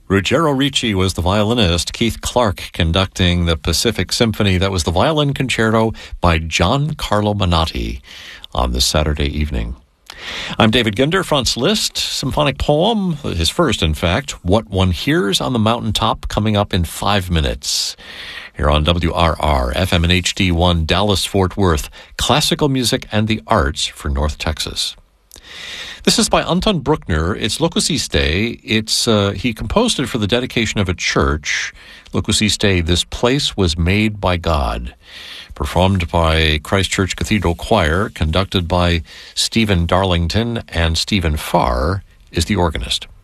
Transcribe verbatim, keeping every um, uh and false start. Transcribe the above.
Ruggero Ricci was the violinist, Keith Clark conducting the Pacific Symphony. That was the violin concerto by Giancarlo Menotti on this Saturday evening. I'm David Ginder. Franz Liszt, symphonic poem, his first, in fact, What One Hears on the Mountaintop, coming up in five minutes. Here on W R R, F M and H D one, Dallas-Fort Worth, classical music and the arts for North Texas. This is by Anton Bruckner. It's Locus Iste. It's, uh, he composed it for the dedication of a church. Locus Iste, This Place Was Made by God. Performed by Christ Church Cathedral Choir, conducted by Stephen Darlington, and Stephen Farr is the organist.